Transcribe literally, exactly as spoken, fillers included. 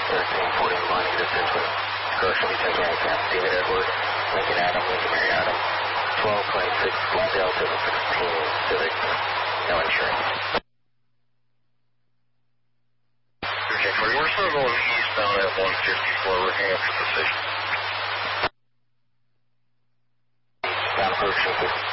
thirteen forty mining distance with Commercial Tech Cap, David Edward, Lincoln Adam, Lincoln Mary Adam, twelve twenty-six, Flight Delta sixteen Civic, no insurance. thirteen forty, we're still going eastbound at one fifty-four, we're hanging up for position. Eastbound approaching